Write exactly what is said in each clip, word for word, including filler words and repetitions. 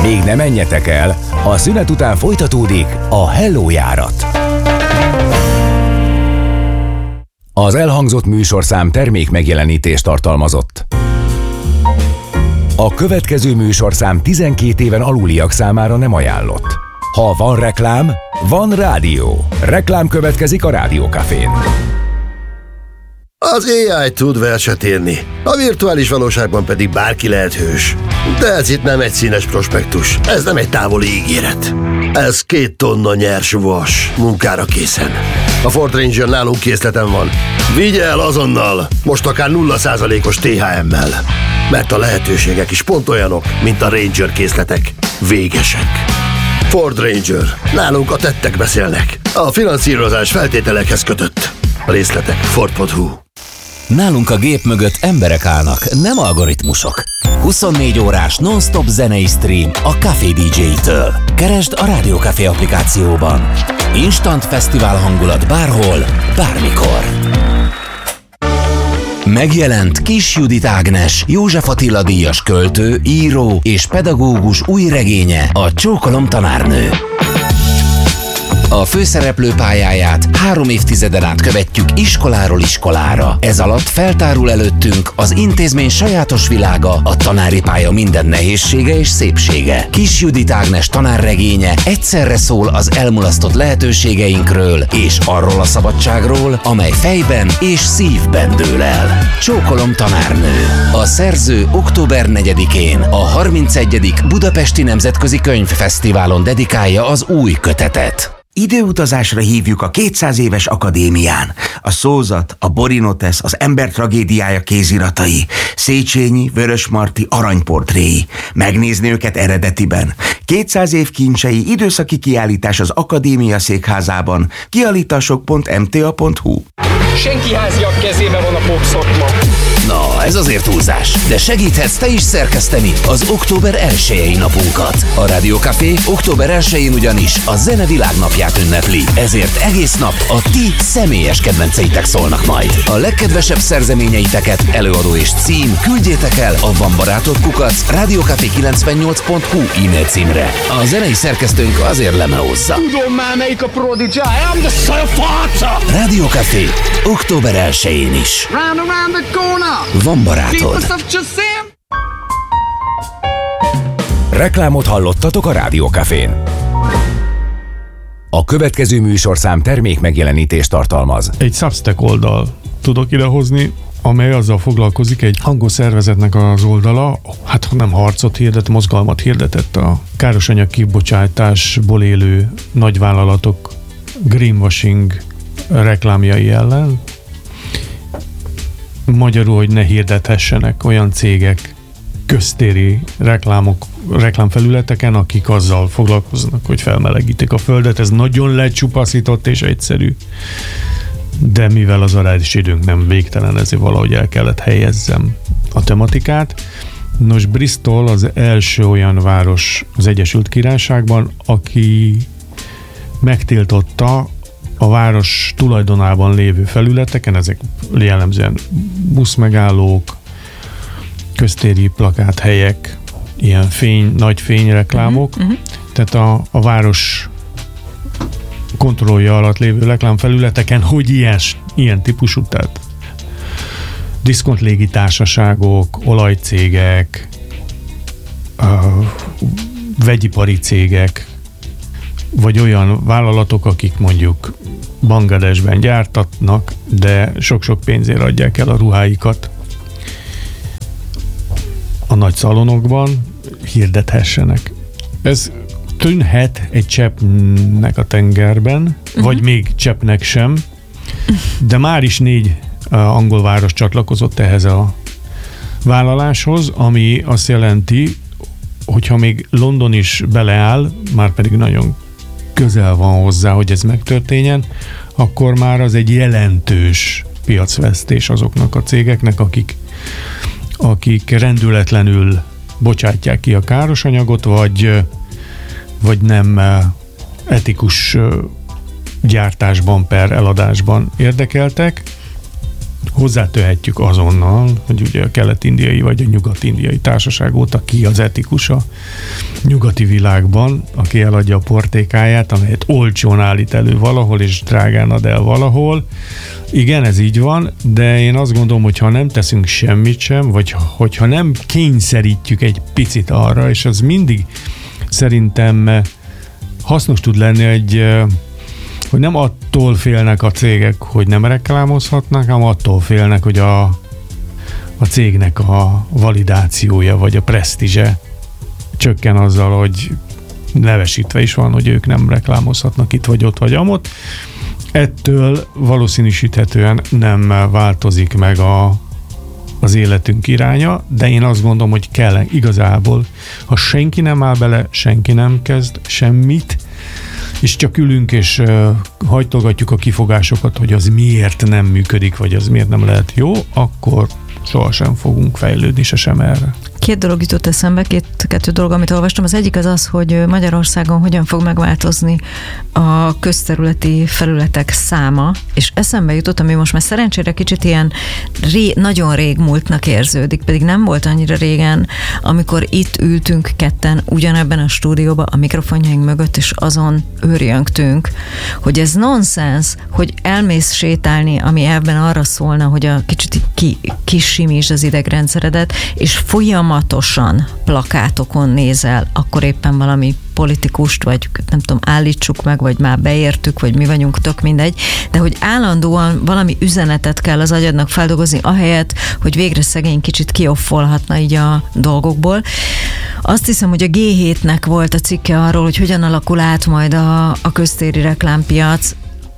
Még ne menjetek el, a szünet után folytatódik a Hello járat. Az elhangzott műsorszám termék megjelenítést tartalmazott. A következő műsorszám tizenkét éven aluliak számára nem ajánlott. Ha van reklám, van rádió. Reklám következik a Rádió Cafén. Az á i tud verset írni, a virtuális valóságban pedig bárki lehet hős. De ez itt nem egy színes prospektus, ez nem egy távoli ígéret. Ez két tonna nyers vas, munkára készen. A Ford Ranger nálunk készleten van. Vigye el azonnal, most akár nulla százalékos té há emmel. Mert a lehetőségek is pont olyanok, mint a Ranger készletek. Végesek. Ford Ranger. Nálunk a tettek beszélnek. A finanszírozás feltételekhez kötött. A részletek ford pont hu. Nálunk a gép mögött emberek állnak, nem algoritmusok. huszonnégy órás non-stop zenei stream a Café dé dzsé-től. Keresd a Rádió Café applikációban. Instant fesztivál hangulat bárhol, bármikor. Megjelent Kiss Judit Ágnes, József Attila díjas költő, író és pedagógus új regénye, a Csókolom tanárnő. A főszereplő pályáját három évtizeden át követjük iskoláról iskolára. Ez alatt feltárul előttünk az intézmény sajátos világa, a tanári pálya minden nehézsége és szépsége. Kiss Judit Ágnes tanárregénye egyszerre szól az elmulasztott lehetőségeinkről és arról a szabadságról, amely fejben és szívben dől el. Csókolom tanárnő. A szerző október negyedikén a harmincegyedik Budapesti Nemzetközi Könyvfesztiválon dedikálja az új kötetet. Időutazásra hívjuk a kétszáz éves akadémián. A szózat, a Borinotesz, az ember tragédiája kéziratai, Széchenyi, Vörösmarty aranyportréi. Megnézni őket eredetiben. kétszáz év kincsei időszaki kiállítás az Akadémia székházában. kiállítások pont em té á pont hu. Senki háziak kezében van a popszokma. Na, ez azért túlzás, de segíthetsz te is szerkeszteni az október elsejei napunkat. A Rádió Café október elsején ugyanis a zene világnapját ünnepli, ezért egész nap a ti személyes kedvenceitek szólnak majd. A legkedvesebb szerzeményeiteket, előadó és cím küldjétek el a Van Barátod kukac rádiócafé kilencvennyolc pont hu e-mail címre. A zenei szerkesztőnk azért lemelózza. Tudom már melyik a Prodigy, I am the Szalfáca! Rádió Café október elsején is. Round around the corner. Van Barátod. Reklámot hallottatok a Rádió Cafén. A következő műsorszám termék megjelenítést tartalmaz. Egy Substack oldal tudok idehozni, amely azzal foglalkozik, egy hangos szervezetnek az oldala, hát nem harcot hirdet, mozgalmat hirdetett a károsanyag kibocsátásból élő nagyvállalatok greenwashing reklámjai ellen. Magyarul, hogy ne hirdethessenek olyan cégek köztéri reklámok, reklámfelületeken, akik azzal foglalkoznak, hogy felmelegítik a földet. Ez nagyon lecsupaszított és egyszerű. De mivel az arányos időnk nem végtelen, ezért valahogy el kellett helyezzem a tematikát. Nos, Bristol az első olyan város az Egyesült Királyságban, aki megtiltotta a város tulajdonában lévő felületeken, ezek jellemzően buszmegállók, köztéri plakáthelyek, ilyen fény, nagy fényreklámok, uh-huh, uh-huh. Tehát a, a város kontrollja alatt lévő reklámfelületeken, hogy ilyen, ilyen típusú, tehát diszkont légitársaságok, olajcégek, uh, vegyipari cégek, vagy olyan vállalatok, akik mondjuk Bangladesben gyártatnak, de sok-sok pénzért adják el a ruháikat a nagy szalonokban, hirdethessenek. Ez tűnhet egy cseppnek a tengerben, uh-huh. vagy még cseppnek sem, de már is négy uh, angol város csatlakozott ehhez a vállaláshoz, ami azt jelenti, hogyha még London is beleáll, már pedig nagyon közel van hozzá, hogy ez megtörténjen, akkor már az egy jelentős piacvesztés azoknak a cégeknek, akik, akik rendületlenül bocsátják ki a káros anyagot, vagy, vagy nem etikus gyártásban per eladásban érdekeltek. hozzátöhetjük azonnal, hogy ugye a kelet-indiai vagy a nyugat-indiai társaság óta ki az etikus a nyugati világban, aki eladja a portékáját, amelyet olcsón állít elő valahol, és drágán ad el valahol. Igen, ez így van, de én azt gondolom, hogy ha nem teszünk semmit sem, vagy hogyha nem kényszerítjük egy picit arra, és az mindig szerintem hasznos tud lenni, egy, hogy nem attól félnek a cégek, hogy nem reklámozhatnak, hanem attól félnek, hogy a, a cégnek a validációja, vagy a presztízse csökken azzal, hogy nevesítve is van, hogy ők nem reklámozhatnak itt, vagy ott, vagy amott. Ettől valószínűsíthetően nem változik meg a, az életünk iránya, de én azt gondolom, hogy kell igazából, ha senki nem áll bele, senki nem kezd semmit, és csak ülünk és uh, hajtogatjuk a kifogásokat, hogy az miért nem működik, vagy az miért nem lehet jó, akkor sohasem fogunk fejlődni se sem erre. Két dolog jutott eszembe, két, kettő dolog, amit olvastam. Az egyik az az, hogy Magyarországon hogyan fog megváltozni a közterületi felületek száma, és eszembe jutott, ami most már szerencsére kicsit ilyen ré, nagyon rég múltnak érződik, pedig nem volt annyira régen, amikor itt ültünk ketten ugyanebben a stúdióban a mikrofonjaink mögött, és azon őrjöngtünk, hogy ez nonsens, hogy elmész sétálni, ami ebben arra szólna, hogy a kicsit ki, kisimítsd az idegrendszeredet, és folyamatosan plakátokon nézel, akkor éppen valami politikust, vagy nem tudom, állítsuk meg, vagy már beértük, vagy mi vagyunk, tök mindegy, de hogy állandóan valami üzenetet kell az agyadnak feldolgozni, ahelyett, hogy végre szegény kicsit kioffolhatna így a dolgokból. Azt hiszem, hogy a gé hétnek volt a cikke arról, hogy hogyan alakul át majd a, a köztéri reklámpiac.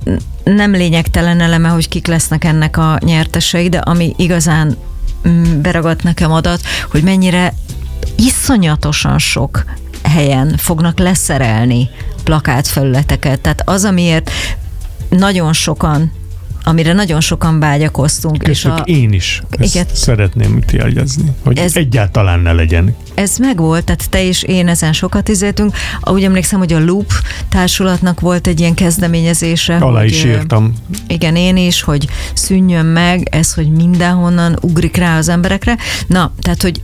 Nem lényegtelen eleme, hogy kik lesznek ennek a nyertesei, de ami igazán beragadt nekem adat, hogy mennyire iszonyatosan sok helyen fognak leszerelni plakátfelületeket. Tehát az, amiért nagyon sokan, amire nagyon sokan vágyakoztunk. És a, én is ezt igen, szeretném itt jegyezni, hogy ez, egyáltalán ne legyen. Ez megvolt, tehát te és én ezen sokat izéltünk. Úgy emlékszem, hogy a Loop társulatnak volt egy ilyen kezdeményezése. Alá hogy, is írtam. Igen, én is, hogy szűnjön meg ez, hogy mindenhonnan ugrik rá az emberekre. Na, tehát, hogy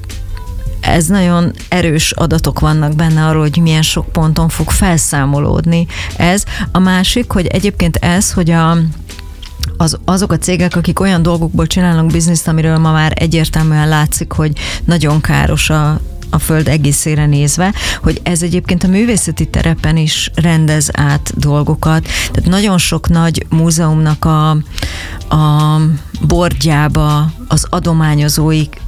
ez nagyon erős adatok vannak benne arról, hogy milyen sok ponton fog felszámolódni ez. A másik, hogy egyébként ez, hogy a Az, azok a cégek, akik olyan dolgokból csinálnak bizniszt, amiről ma már egyértelműen látszik, hogy nagyon káros a, a föld egészére nézve, hogy ez egyébként a művészeti terepen is rendez át dolgokat. Tehát nagyon sok nagy múzeumnak a, a bordjába, az adományozóik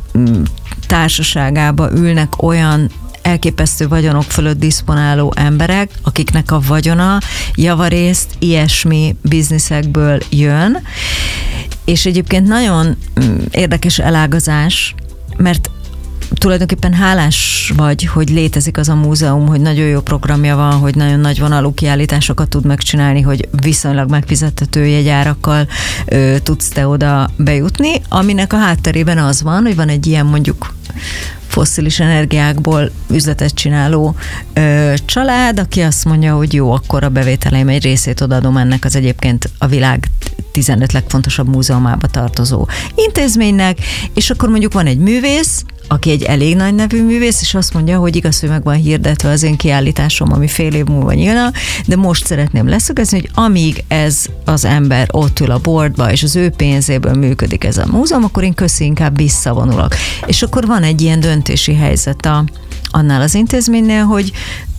társaságába ülnek olyan elképesztő vagyonok fölött diszponáló emberek, akiknek a vagyona javarészt ilyesmi bizniszekből jön, és egyébként nagyon érdekes elágazás, mert tulajdonképpen hálás vagy, hogy létezik az a múzeum, hogy nagyon jó programja van, hogy nagyon nagy vonalú kiállításokat tud megcsinálni, hogy viszonylag megfizethető jegyárakkal ö, tudsz te oda bejutni, aminek a hátterében az van, hogy van egy ilyen mondjuk fosszilis energiákból üzletet csináló ö, család, aki azt mondja, hogy jó, akkor a bevételeim egy részét odaadom ennek az egyébként a világ tizenöt legfontosabb múzeumába tartozó intézménynek, és akkor mondjuk van egy művész, aki egy elég nagy nevű művész, és azt mondja, hogy igaz, hogy meg van hirdetve az én kiállításom, ami fél év múlva nyílna, de most szeretném leszögezni, hogy amíg ez az ember ott ül a boardba, és az ő pénzéből működik ez a múzeum, akkor én köszi, inkább visszavonulok. És akkor van egy ilyen döntési helyzet a, annál az intézménynél, hogy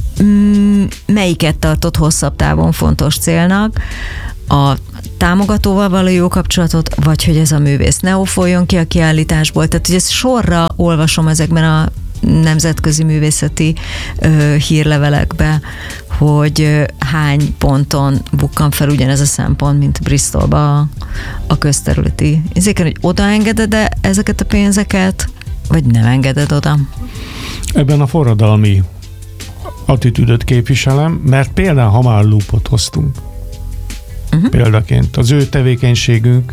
mm, melyiket tartott hosszabb távon fontos célnak, a támogatóval való jó kapcsolatot, vagy hogy ez a művész ne ófoljon ki a kiállításból. Tehát, hogy ezt sorra olvasom ezekben a nemzetközi művészeti ö, hírlevelekbe, hogy ö, hány ponton bukkan fel ugyanez a szempont, mint Bristolba a, a közterületi. Ezeken, hogy odaengeded-e ezeket a pénzeket, vagy nem engeded oda? Ebben a forradalmi attitűdöt képviselem, mert például, ha már Loopot hoztunk, Uh-huh. példaként. Az ő tevékenységünk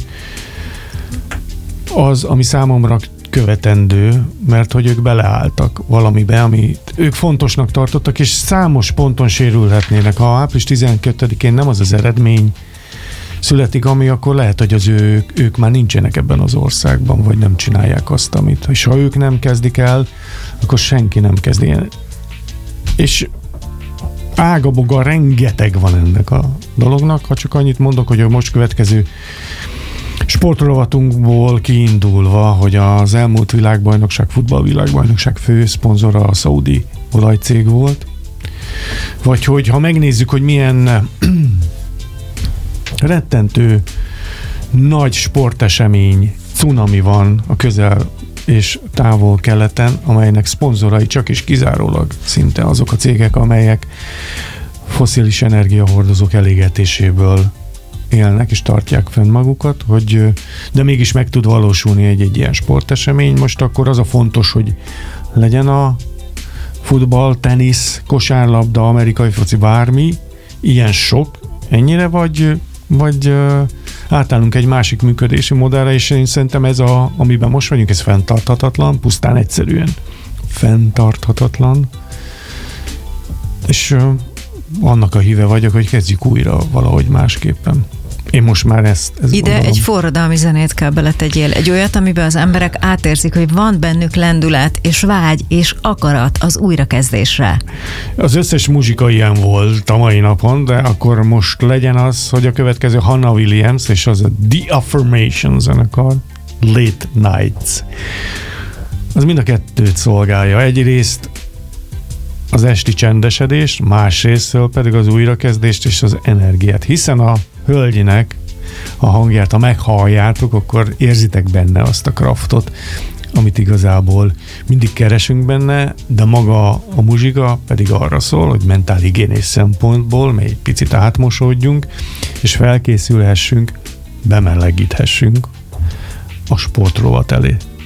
az, ami számomra követendő, mert hogy ők beleálltak valamibe, amit ők fontosnak tartottak, és számos ponton sérülhetnének. Ha április tizenkettedikén nem az az eredmény születik, ami akkor lehet, hogy az ők, ők már nincsenek ebben az országban, vagy nem csinálják azt, amit. És ha ők nem kezdik el, akkor senki nem kezdi el. És ágaboga rengeteg van ennek a dolognak, ha csak annyit mondok, hogy a most következő sportrovatunkból kiindulva, hogy az elmúlt világbajnokság, futballvilágbajnokság fő szponzora a szaudi olajcég volt, vagy hogy ha megnézzük, hogy milyen rettentő nagy sportesemény, cunami van a közel és távol-keleten, amelynek szponzorai csak is kizárólag szinte azok a cégek, amelyek fosszilis energiahordozók elégetéséből élnek és tartják fenn magukat, hogy, de mégis meg tud valósulni egy-egy ilyen sportesemény. Most akkor az a fontos, hogy legyen a futball, tenisz, kosárlabda, amerikai foci, bármi, ilyen sok, ennyire, vagy, vagy átállunk egy másik működési modellre, és én szerintem ez, a, amiben most vagyunk, ez fenntarthatatlan, pusztán egyszerűen fenntarthatatlan, és annak a híve vagyok, hogy kezdjük újra valahogy másképpen. Én most már ezt, ezt Ide gondolom. egy forradalmi zenét kell beletegyél, egy olyat, amiben az emberek átérzik, hogy van bennük lendület, és vágy, és akarat az újrakezdésre. Az összes muzsika ilyen volt a mai napon, de akkor most legyen az, hogy a következő Hannah Williams, és az a The Affirmation zenekar, Late Nights. Az mind a kettőt szolgálja. Egyrészt az esti csendesedést, másrésztől pedig az újrakezdést és az energiát. Hiszen a hölgyinek a hangját, ha meghalljátok, akkor érzitek benne azt a kraftot, amit igazából mindig keresünk benne, de maga a muzsika pedig arra szól, hogy mentálhigiénés szempontból még egy picit átmosódjunk, és felkészülhessünk, bemelegíthessünk a sportrovat elé.